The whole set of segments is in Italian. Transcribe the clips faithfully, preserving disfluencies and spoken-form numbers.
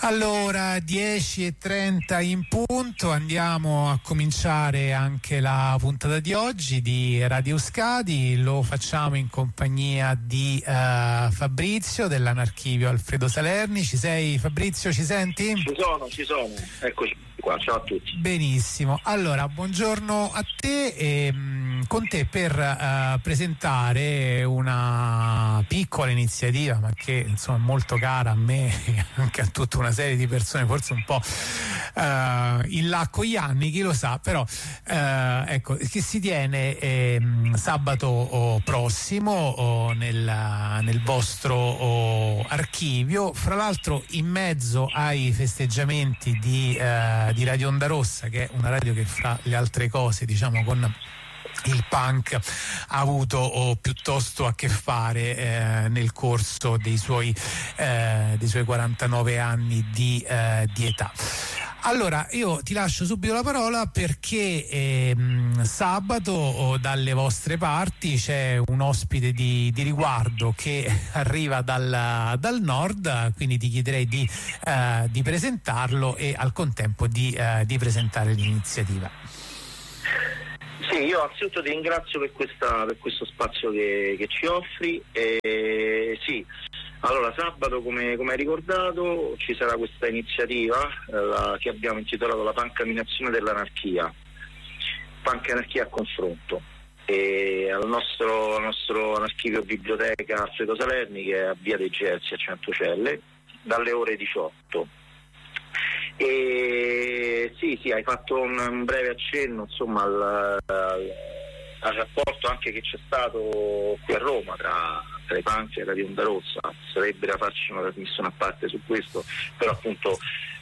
Allora, dieci e trenta in punto, andiamo a cominciare anche la puntata di oggi di Radio Euskadi. Lo facciamo in compagnia di uh, Fabrizio dell'Anarchivio Alfredo Salerni. Ci sei, Fabrizio? Ci senti? Ci sono, ci sono. Eccoci qua, ciao a tutti. Benissimo, allora buongiorno a te e mh, con te per uh, presentare una piccola iniziativa, ma che insomma è molto cara a me e anche a tutta una serie di persone, forse un po' uh, in là con gli anni, chi lo sa, però uh, ecco, che si tiene eh, sabato oh, prossimo oh, nel, nel vostro oh, archivio, fra l'altro in mezzo ai festeggiamenti di uh, di Radio Onda Rossa, che è una radio che fra le altre cose, diciamo, con il punk ha avuto oh, piuttosto a che fare eh, nel corso dei suoi eh, dei suoi quarantanove anni di, eh, di età. Allora io ti lascio subito la parola perché ehm, sabato oh, dalle vostre parti c'è un ospite di, di riguardo che arriva dal, dal nord, quindi ti chiederei di, eh, di presentarlo e al contempo di, eh, di presentare l'iniziativa. Sì, io anzitutto ti ringrazio per, questa, per questo spazio che, che ci offri. E, sì, allora sabato, come, come hai ricordato, ci sarà questa iniziativa eh, la, che abbiamo intitolato La Pancaminazione dell'Anarchia, Punk Anarchia a confronto, e al nostro, al nostro Anarchivio Biblioteca Alfredo Salerni, che è a Via dei Gelsi a Centocelle, dalle ore diciotto. E sì, sì, hai fatto un, un breve accenno, insomma, al, al, al rapporto anche che c'è stato qui a Roma tra, tra i punk e Radio Onda Rossa. Sarebbe da farci una trasmissione a parte su questo, però appunto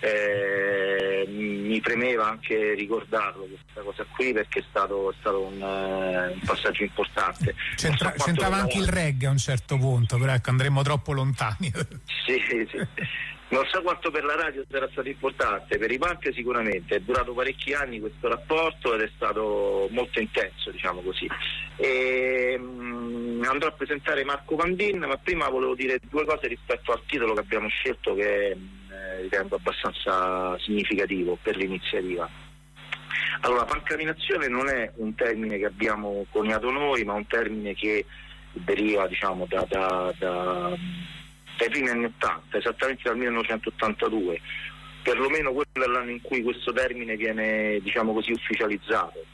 eh, mi premeva anche ricordarlo questa cosa qui, perché è stato, è stato un, un passaggio importante. C'entra, so c'entrava anche il reggae a un certo punto, però ecco, andremmo troppo lontani. Sì, sì. Non so quanto per la radio sarà stato importante, per i punk sicuramente, è durato parecchi anni questo rapporto ed è stato molto intenso, diciamo così. E, mh, andrò a presentare Marco Pandin, ma prima volevo dire due cose rispetto al titolo che abbiamo scelto, che eh, ritengo abbastanza significativo per l'iniziativa. Allora, pancaminazione non è un termine che abbiamo coniato noi, ma un termine che deriva, diciamo, da... da, da dai primi anni ottanta, esattamente dal millenovecentottantadue, perlomeno quello è l'anno in cui questo termine viene, diciamo così, ufficializzato.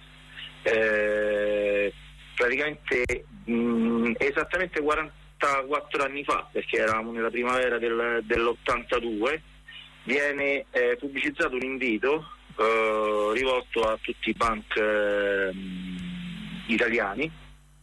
Eh, praticamente mh, esattamente quarantaquattro anni fa, perché eravamo nella primavera del, dell'ottantadue, viene eh, pubblicizzato un invito eh, rivolto a tutti i punk eh, italiani.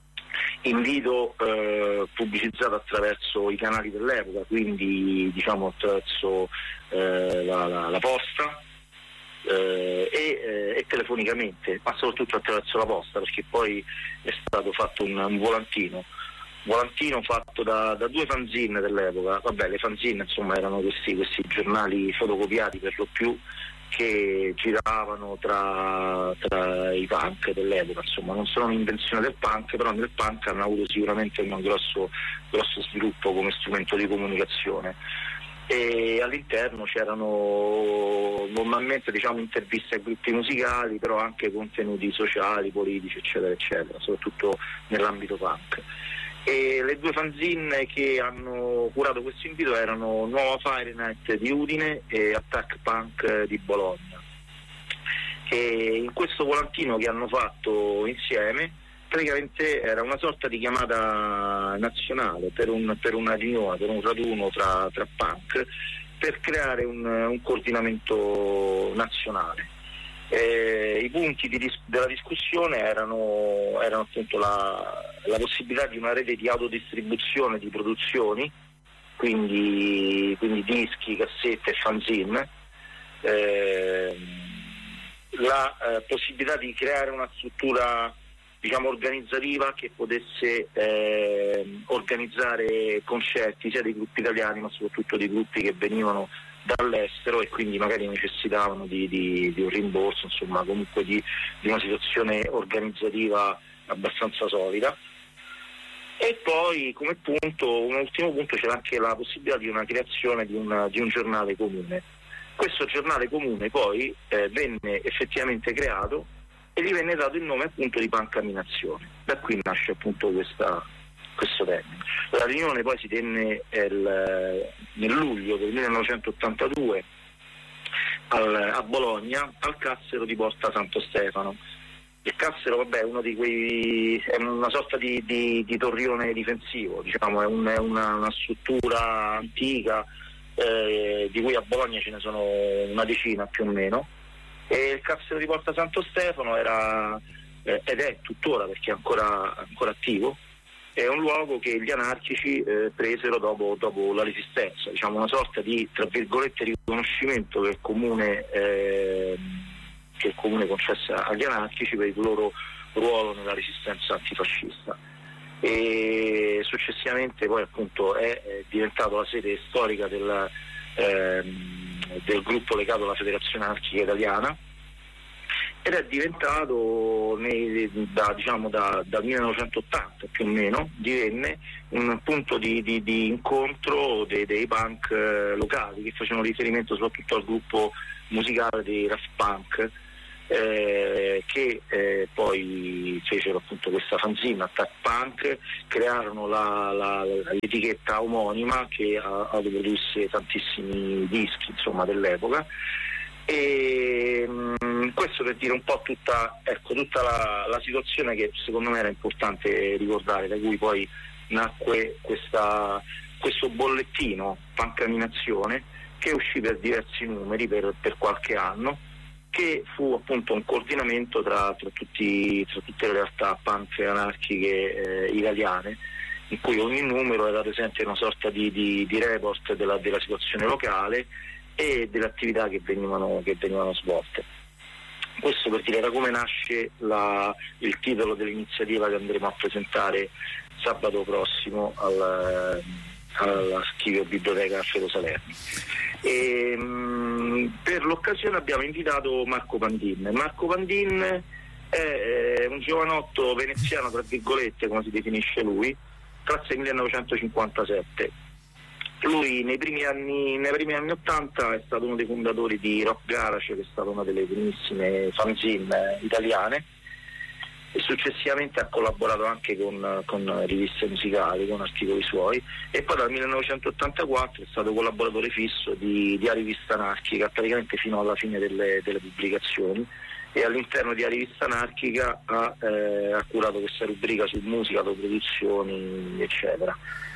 Invito eh, pubblicizzato attraverso i canali dell'epoca, quindi diciamo attraverso eh, la, la, la posta eh, e, eh, e telefonicamente, ma soprattutto attraverso la posta, perché poi è stato fatto un, un volantino volantino fatto da, da due fanzine dell'epoca. Vabbè, le fanzine insomma erano questi, questi giornali fotocopiati per lo più, che giravano tra, tra i punk dell'epoca, insomma non sono un'invenzione del punk, però nel punk hanno avuto sicuramente un grosso, grosso sviluppo come strumento di comunicazione. E all'interno c'erano normalmente, diciamo, interviste a gruppi musicali, però anche contenuti sociali, politici, eccetera eccetera, soprattutto nell'ambito punk. E le due fanzine che hanno curato questo invito erano Nuova Fahrenheit di Udine e Attack Punk di Bologna. E in questo volantino che hanno fatto insieme, praticamente era una sorta di chiamata nazionale per, un, per una riunione, per un raduno tra, tra punk, per creare un, un coordinamento nazionale. Eh, I punti di dis- della discussione erano, erano appunto la, la possibilità di una rete di autodistribuzione di produzioni, quindi, quindi dischi, cassette e fanzine, eh, la eh, possibilità di creare una struttura, diciamo, organizzativa che potesse eh, organizzare concerti sia dei gruppi italiani ma soprattutto di gruppi che venivano dall'estero e quindi magari necessitavano di, di, di un rimborso, insomma comunque di, di una situazione organizzativa abbastanza solida. E poi come punto, un ultimo punto, c'era anche la possibilità di una creazione di, una, di un giornale comune. Questo giornale comune poi eh, venne effettivamente creato e gli venne dato il nome appunto di Pancaminazione. Da qui nasce appunto questa, questo termine. La riunione poi si tenne il, nel luglio del millenovecentottantadue al, a Bologna, al Cassero di Porta Santo Stefano. Il Cassero, vabbè, è uno di quei, è una sorta di, di, di torrione difensivo, diciamo, è, un, è una, una struttura antica eh, di cui a Bologna ce ne sono una decina più o meno, e il Cassero di Porta Santo Stefano era eh, ed è tuttora, perché è ancora, ancora attivo, è un luogo che gli anarchici eh, presero dopo, dopo la resistenza, diciamo una sorta di, tra virgolette, riconoscimento che il comune eh, che il comune concesse agli anarchici per il loro ruolo nella resistenza antifascista. E successivamente poi appunto è, è diventato la sede storica del, ehm, del gruppo legato alla Federazione Anarchica Italiana, ed è diventato nei, da, diciamo, da, dal millenovecentottanta più o meno, divenne un punto di, di, di incontro dei, dei punk eh, locali, che facevano riferimento soprattutto al gruppo musicale dei Raft Punk, eh, che eh, poi fecero appunto questa fanzine Attack Punk, crearono la, la, l'etichetta omonima che autoprodusse tantissimi dischi, insomma, dell'epoca. E mh, questo per dire un po' tutta, ecco, tutta la, la situazione che secondo me era importante ricordare, da cui poi nacque questa, questo bollettino Pancaminazione, che uscì per diversi numeri per, per qualche anno, che fu appunto un coordinamento tra, tra, tutti, tra tutte le realtà punk anarchiche eh, italiane, in cui ogni numero era presente una sorta di, di, di report della, della situazione locale e delle attività che venivano, che venivano svolte. Questo per dire da come nasce la, il titolo dell'iniziativa che andremo a presentare sabato prossimo al, all'Archivio Biblioteca Alfredo Salerno. E, mh, per l'occasione abbiamo invitato Marco Pandin. Marco Pandin è, è un giovanotto veneziano, tra virgolette, come si definisce lui, classe millenovecentocinquantasette. Lui nei primi anni nei primi anni ottanta è stato uno dei fondatori di Rock Garage, che è stata una delle primissime fanzine italiane, e successivamente ha collaborato anche con, con riviste musicali, con articoli suoi, e poi dal millenovecentottantaquattro è stato collaboratore fisso di, di Rivista Anarchica praticamente fino alla fine delle, delle pubblicazioni, e all'interno di Rivista Anarchica ha, eh, ha curato questa rubrica su musica, autoproduzioni, eccetera.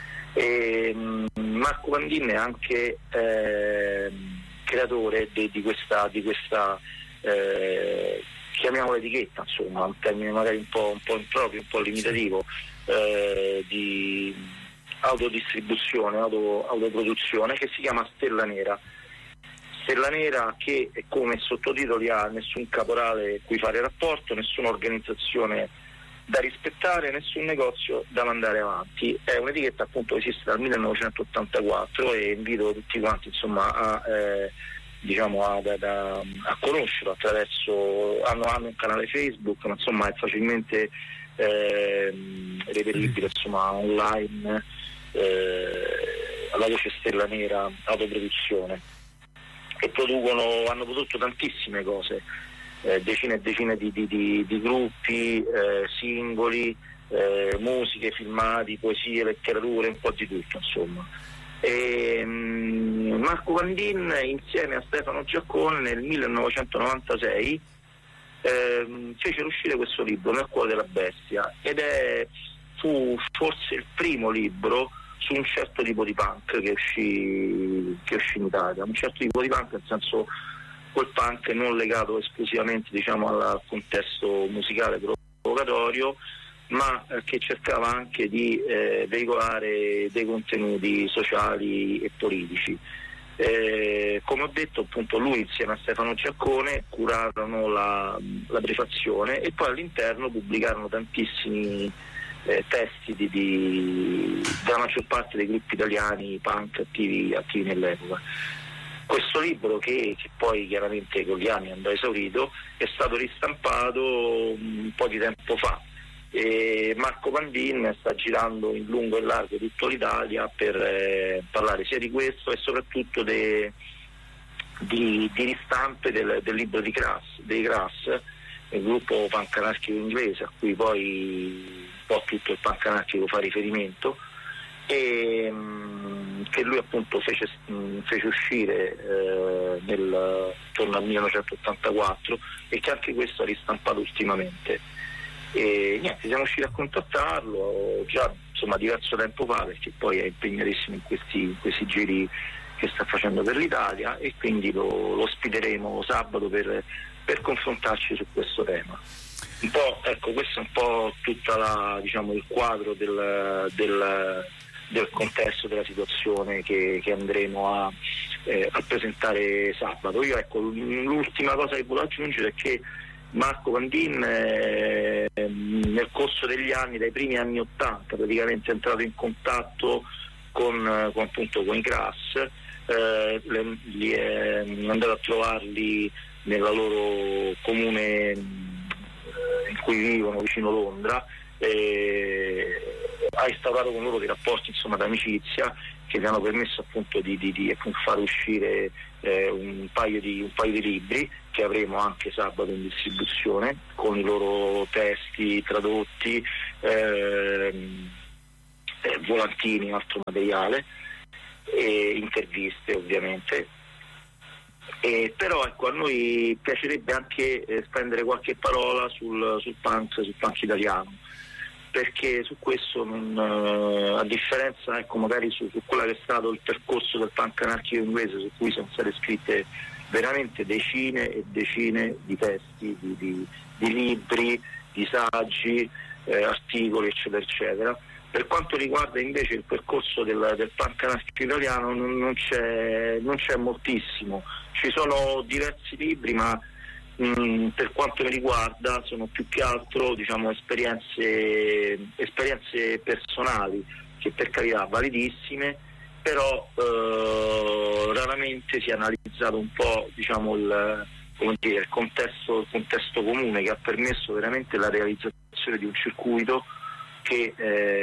E, mh, Marco Pandin è anche eh, creatore de, di questa, di questa eh, chiamiamola etichetta, insomma, un termine magari un po', un po' improprio, un po' limitativo, eh, di autodistribuzione, auto, autoproduzione, che si chiama Stella Nera. Stella Nera che, come sottotitoli, ha nessun caporale cui fare rapporto, nessuna organizzazione da rispettare, nessun negozio da mandare avanti. È un'etichetta appunto che esiste dal millenovecentottantaquattro, e invito tutti quanti, insomma, a eh, diciamo a, da, da, a conoscerlo attraverso, hanno, hanno un canale Facebook, ma insomma è facilmente eh, reperibile, insomma, online, eh, alla voce Stella Nera Autoproduzione, e producono, hanno prodotto tantissime cose, eh, decine e decine di, di, di, di gruppi, eh, singoli, eh, musiche, filmati, poesie, letterature, un po' di tutto, insomma. E, um, Marco Pandin insieme a Stefano Giaccone nel millenovecentonovantasei eh, fecero uscire questo libro, Nel cuore della bestia, ed è, fu forse il primo libro su un certo tipo di punk che uscì, che uscì in Italia, un certo tipo di punk nel senso quel punk non legato esclusivamente, diciamo, al contesto musicale provocatorio, ma eh, che cercava anche di eh, veicolare dei contenuti sociali e politici. Eh, come ho detto, appunto, lui insieme a Stefano Giaccone curarono la, la prefazione, e poi all'interno pubblicarono tantissimi eh, testi di, di, della maggior parte dei gruppi italiani punk attivi, attivi nell'epoca. Questo libro, che, che poi chiaramente con gli anni andò esaurito, è stato ristampato un po' di tempo fa, e Marco Pandin sta girando in lungo e largo tutto l'Italia per eh, parlare sia di questo e soprattutto de, di, di ristampe del, del libro di Grass, dei Grass, il gruppo punk anarchico inglese a cui poi un po' tutto il punk anarchico fa riferimento, e mh, che lui appunto fece, mh, fece uscire eh, nel, intorno al millenovecentottantaquattro e che anche questo ha ristampato ultimamente. E niente, siamo riusciti a contattarlo già insomma diverso tempo fa, perché poi è impegnatissimo in questi, in questi giri che sta facendo per l'Italia, e quindi lo, lo ospiteremo sabato per, per confrontarci su questo tema. Un po', ecco, questo è un po' tutta la, diciamo, il quadro del, del, del contesto della situazione che, che andremo a, eh, a presentare sabato. Io ecco, l'ultima cosa che volevo aggiungere è che Marco Pandin eh, nel corso degli anni, dai primi anni ottanta, praticamente è entrato in contatto con, con, appunto, con i Grass, eh, le, li è andato a trovarli nella loro comune eh, in cui vivono, vicino Londra, eh, ha instaurato con loro dei rapporti insomma d'amicizia che gli hanno permesso appunto di, di, di appunto, far uscire eh, un, paio di, un paio di libri che avremo anche sabato in distribuzione, con i loro testi tradotti, eh, eh, volantini, altro materiale, e interviste ovviamente. E però ecco, a noi piacerebbe anche eh, spendere qualche parola sul, sul punk, sul punk italiano, perché su questo non, eh, a differenza ecco magari su, su quello che è stato il percorso del punk anarchico inglese, su cui sono state scritte veramente decine e decine di testi, di, di, di libri, di saggi, eh, articoli eccetera eccetera. Per quanto riguarda invece il percorso del, del punk anarchico italiano non, non, c'è, non c'è moltissimo, ci sono diversi libri, ma mh, per quanto mi riguarda sono più che altro diciamo esperienze, esperienze personali, che per carità validissime, però eh, raramente si è analizzato un po' diciamo il, come dire, il contesto, il contesto comune che ha permesso veramente la realizzazione di un circuito che,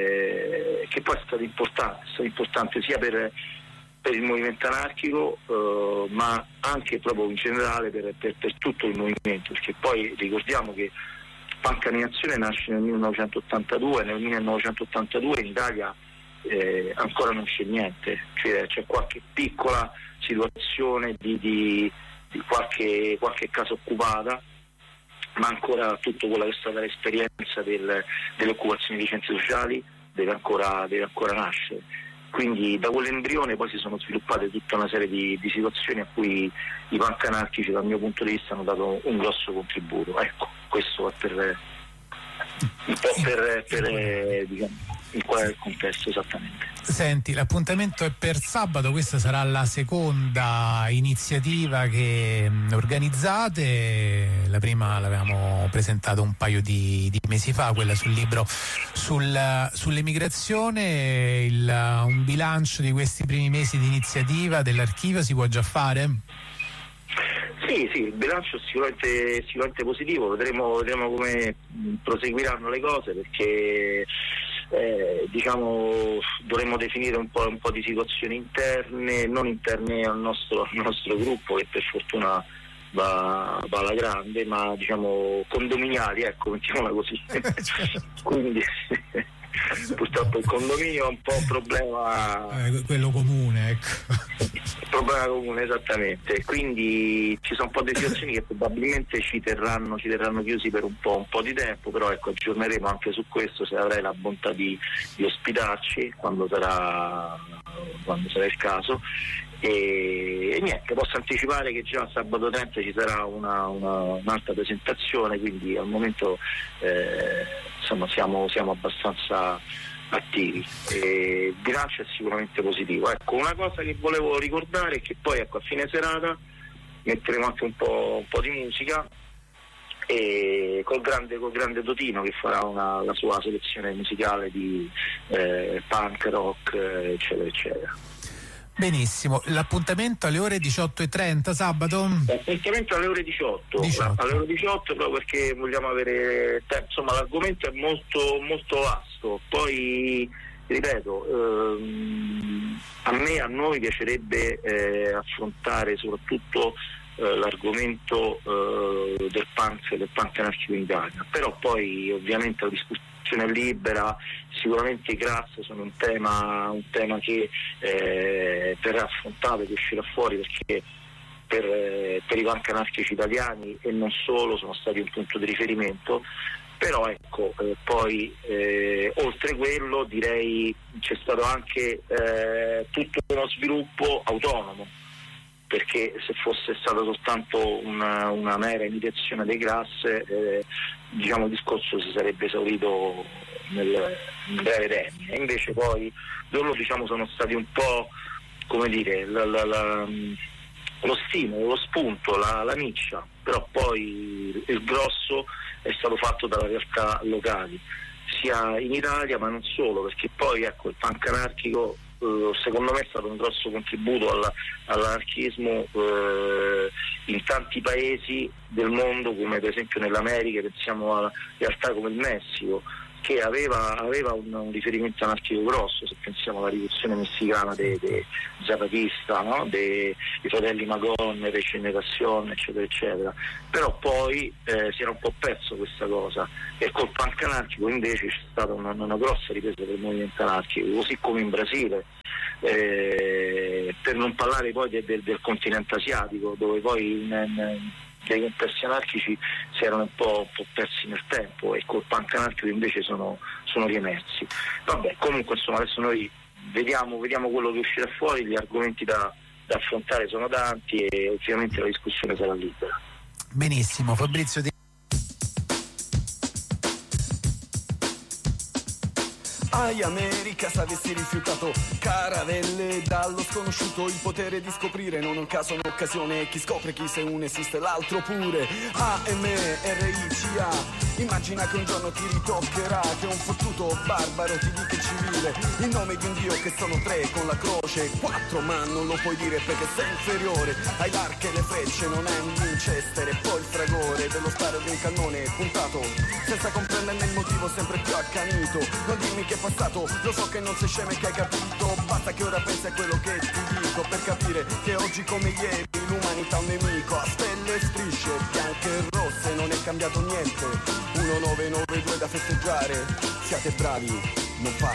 eh, che poi è stato importante, è stato importante sia per, per il movimento anarchico eh, ma anche proprio in generale per, per, per tutto il movimento, perché poi ricordiamo che Punk Animazione nasce nel millenovecentottantadue, nel millenovecentottantadue in Italia eh, ancora non c'è niente, cioè, c'è qualche piccola situazione di, di, di qualche, qualche casa occupata, ma ancora tutto quello che è stata l'esperienza del, delle occupazioni dei centri sociali deve ancora, deve ancora nascere. Quindi da quell'embrione poi si sono sviluppate tutta una serie di, di situazioni a cui i punk anarchici dal mio punto di vista hanno dato un grosso contributo. Ecco, questo è per un po' per, per eh, diciamo, in qual è il contesto esattamente. Senti, l'appuntamento è per sabato, questa sarà la seconda iniziativa che organizzate, la prima l'avevamo presentata un paio di, di mesi fa, quella sul libro sul, sull'emigrazione, il, un bilancio di questi primi mesi di iniziativa dell'archivio si può già fare? Sì, sì, il bilancio è sicuramente, sicuramente positivo, vedremo, vedremo come proseguiranno le cose, perché eh, diciamo dovremmo definire un po', un po' di situazioni interne, non interne al nostro, al nostro gruppo, che per fortuna va, va alla grande, ma diciamo condominiali, ecco, mettiamola così. Quindi purtroppo il condominio è un po' un problema, eh, quello comune, ecco. Il problema comune, esattamente. Quindi ci sono un po' di situazioni che probabilmente ci terranno, ci terranno chiusi per un po', un po' di tempo, però ecco, aggiorneremo anche su questo, se avrai la bontà di, di ospitarci quando sarà, quando sarà il caso. E, e niente, posso anticipare che già sabato trenta ci sarà una, una, un'altra presentazione, quindi al momento eh, insomma siamo, siamo abbastanza attivi. E il bilancio è sicuramente positivo. Ecco, una cosa che volevo ricordare è che poi ecco, a fine serata metteremo anche un po', un po' di musica, e col grande, col grande Totino che farà una, la sua selezione musicale di eh, punk, rock eccetera eccetera. Benissimo, l'appuntamento alle ore diciotto e trenta sabato? L'appuntamento alle ore diciotto, diciotto. Alle ore diciotto proprio perché vogliamo avere tempo, insomma l'argomento è molto, molto vasto, poi ripeto, ehm, a me, a noi piacerebbe eh, affrontare soprattutto eh, l'argomento eh, del punk, del punk anarchico in Italia, però poi ovviamente la discussione libera, sicuramente i Crass sono un tema, un tema che eh, verrà affrontato, che uscirà fuori, perché per, eh, per i punk anarchici italiani e non solo sono stati un punto di riferimento. Però ecco, eh, poi eh, oltre quello direi c'è stato anche eh, tutto uno sviluppo autonomo, perché se fosse stata soltanto una, una mera imitazione dei Crass, eh, diciamo il discorso si sarebbe esaurito nel, nel breve termine. Invece poi loro, diciamo, sono stati un po', come dire, la, la, la, lo stimolo, lo spunto, la, la miccia, però poi il grosso è stato fatto dalle realtà locali, sia in Italia ma non solo, perché poi ecco il punk anarchico Uh, secondo me è stato un grosso contributo alla, all'anarchismo uh, in tanti paesi del mondo, come per esempio nell'America, pensiamo a realtà come il Messico, che aveva, aveva un, un riferimento anarchico grosso, se pensiamo alla rivoluzione messicana dei de Zapatista, no? dei fratelli Magón, Regeneración, eccetera eccetera. Però poi eh, si era un po' perso questa cosa, e col punk anarchico invece c'è stata una, una grossa ripresa del movimento anarchico, così come in Brasile, eh, per non parlare poi de, de, del continente asiatico, dove poi in, in, dei contesti anarchici si erano un po', un po' persi nel tempo, e col punk anarchico invece sono, sono riemersi. Vabbè, comunque insomma adesso noi vediamo, vediamo quello che uscirà fuori, gli argomenti da, da affrontare sono tanti e ovviamente la discussione sarà libera. Benissimo, Fabrizio. Ai America, se avessi rifiutato caravelle dallo sconosciuto, il potere di scoprire non un caso, un'occasione, chi scopre chi se uno esiste l'altro pure. A M R I C A, immagina che un giorno ti ritoccherà, che un fottuto barbaro ti dica civile in nome di un dio che sono tre con la croce, quattro ma non lo puoi dire perché sei inferiore, hai l'arco e le frecce, non hai un Winchester, e poi il fragore dello sparo di un cannone puntato senza comprenderne il motivo, sempre più accanito. Non dirmi che passato, lo so che non sei scemo e che hai capito, basta che ora pensi a quello che ti dico per capire che oggi come ieri l'umanità è un nemico, a stelle e strisce bianche e rosse non è cambiato niente, uno nove nove due da festeggiare, siate bravi, non fate